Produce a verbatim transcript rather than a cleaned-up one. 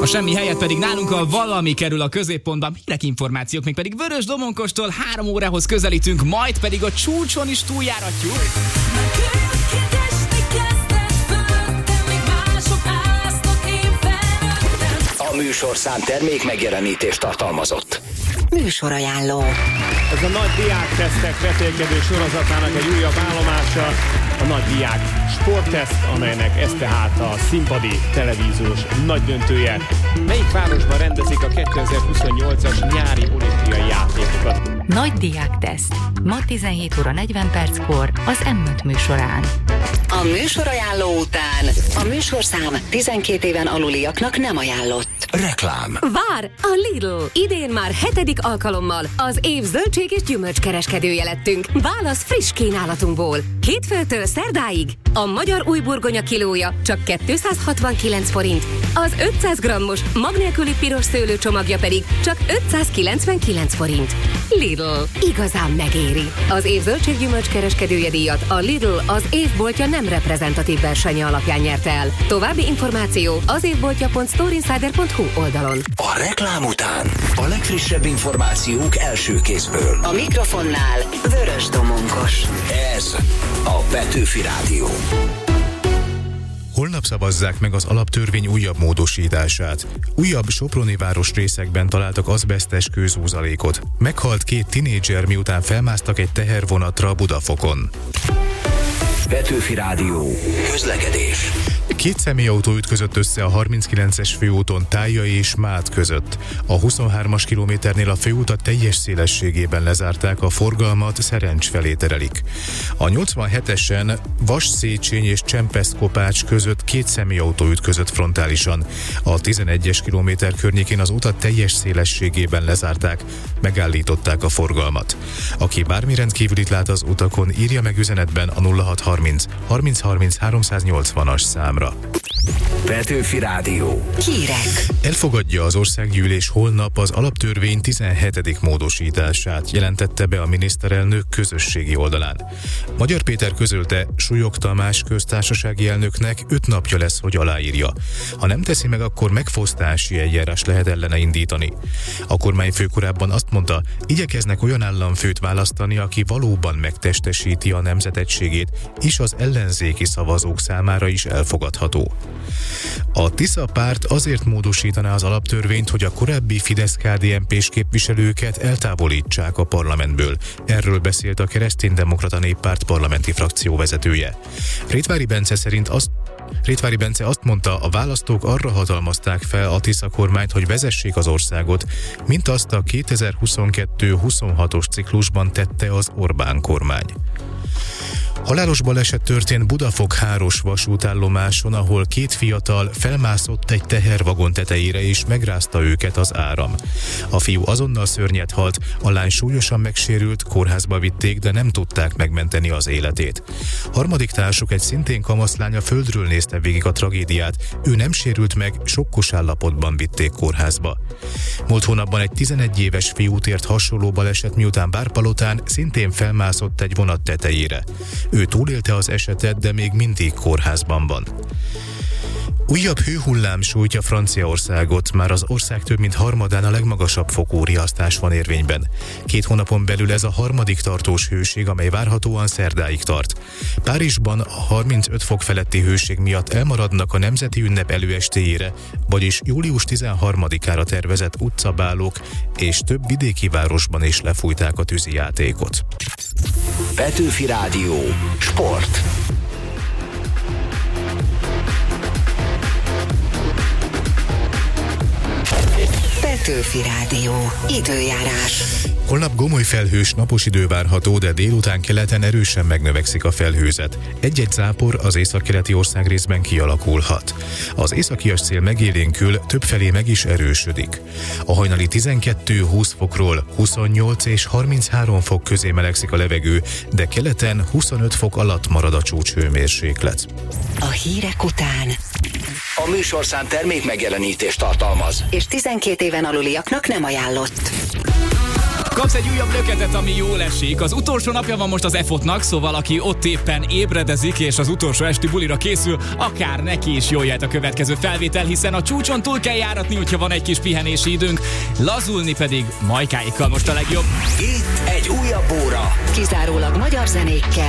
A semmi helyett pedig nálunk a valami kerül a középpontba. Hírek, információk, még pedig Vörös Domonkostól három órához közelítünk, majd pedig a csúcson is túljáratjuk. A műsorszám termék megjelenítést tartalmazott. Műsorajánló. Ez a nagy diáktesztek vetélkedő sorozatának egy újabb állomása, a nagy diák sportteszt, amelynek ez tehát a színpadi televíziós nagydöntője. Melyik városban rendezik a kétezer-huszonnyolcas nyári olimpiai játékokat? Nagy diákteszt. Ma tizenhét óra negyven perckor az M öt műsorán. A műsorajánló után a műsorszám tizenkét éven aluliaknak nem ajánlott. Reklám. Vár! A Lidl! Idén már hetedik alkalommal az év zöldség és gyümölcskereskedője lettünk. Válasz friss kínálatunkból. Hétfőtől szerdáig a magyar új burgonya kilója csak kétszázhatvankilenc forint, az ötszáz grammos mag nélküli piros szőlő csomagja pedig csak ötszázkilencvenkilenc forint. Lidl. Igazán megéri. Az év zöldség gyümölcskereskedője díjat a Lidl az évboltja nem reprezentatív versenye alapján nyerte el. További információ az évboltja pont storeinsider pont hu oldalon. A reklám után a legfrissebb információk első kézből. A mikrofonnál Vörös Domonkos. Ez a Petőfi Rádió. Holnap szavazzák meg az alaptörvény újabb módosítását. Újabb soproni városrészekben találtak azbesztes kőzúzalékot. Meghalt két tinédzser, miután felmásztak egy tehervonatra Budafokon. Petőfi Rádió. Közlekedés. Két személyautó ütközött össze a harminckilences főúton Tájai és Mád között. A huszonhármas kilométernél a főutat teljes szélességében lezárták, a forgalmat Szerencs felé terelik. A nyolcvanhetesen Vas-Széchenyi és Csempesz-Kopács között két személyautó ütközött frontálisan. A tizenegyes kilométer környékén az utat teljes szélességében lezárták, megállították a forgalmat. Aki bármi rendkívülit lát az utakon, írja meg üzenetben a nulla hatszázharminc harminc harminc háromszáznyolcvanas számra. Petőfi Rádió. Hírek. Elfogadja az országgyűlés holnap az alaptörvény tizenhetedik módosítását, jelentette be a miniszterelnök közösségi oldalán. Magyar Péter közölte, Súlyog Tamás köztársasági elnöknek öt napja lesz, hogy aláírja. Ha nem teszi meg, akkor megfosztási eljárás lehet ellene indítani. A kormányfő korábban azt mondta, igyekeznek olyan államfőt választani, aki valóban megtestesíti a nemzetegységét, és az ellenzéki szavazók számára is elfogadható. A Tisza párt azért módosítaná az alaptörvényt, hogy a korábbi Fidesz-ká dé en pés képviselőket eltávolítsák a parlamentből. Erről beszélt a Kereszténydemokrata Néppárt parlamenti frakció vezetője. Rétvári Bence szerint azt Rétvári Bence azt mondta, a választók arra hatalmazták fel a Tisza kormányt, hogy vezessék az országot, mint azt a kétezer-huszonkettő huszonhatos ciklusban tette az Orbán kormány. Halálos baleset történt Budafok-Háros vasútállomáson, ahol két fiatal felmászott egy tehervagon tetejére és megrázta őket az áram. A fiú azonnal szörnyet halt, a lány súlyosan megsérült, kórházba vitték, de nem tudták megmenteni az életét. Harmadik társuk, egy szintén kamaszlány, a földről nézte végig a tragédiát, ő nem sérült meg, sokkos állapotban vitték kórházba. Múlt hónapban egy tizenegy éves fiút ért hasonló baleset, miután Bárpalotán szintén felmászott egy vonat tetejére. Ő túlélte az esetet, de még mindig kórházban van. Újabb hőhullám sújtja Franciaországot, már az ország több mint harmadán a legmagasabb fokú riasztás van érvényben. Két hónapon belül ez a harmadik tartós hőség, amely várhatóan szerdáig tart. Párizsban a harmincöt fok feletti hőség miatt elmaradnak a nemzeti ünnep előestéjére, vagyis július tizenharmadikára tervezett utcabálók, és több vidéki városban is lefújták a tűzijátékot. Petőfi Rádió. Sport. Petőfi Rádió. Időjárás. Holnap gomoly felhős, napos idő várható, de délután keleten erősen megnövekszik a felhőzet. Egy-egy zápor az északkeleti országrészben kialakulhat. Az északias szél megélénkül, többfelé meg is erősödik. A hajnali tizenkettő-húsz fokról huszonnyolc és harminchárom fok közé melegszik a levegő, de keleten huszonöt fok alatt marad a csúcshőmérséklet. A hírek után A műsorszám termék megjelenítést tartalmaz. és tizenkét éven aluliaknak nem ajánlott. Kapsz egy újabb löketet, ami jól esik. Az utolsó napja van most az ef otnak, szóval aki ott éppen ébredezik és az utolsó esti bulira készül, akár neki is jól jöhet a következő felvétel, hiszen a csúcson túl kell járatni, hogyha van egy kis pihenési időnk, lazulni pedig Majkáikkal most a legjobb. Itt egy újabb óra. Kizárólag magyar zenékkel.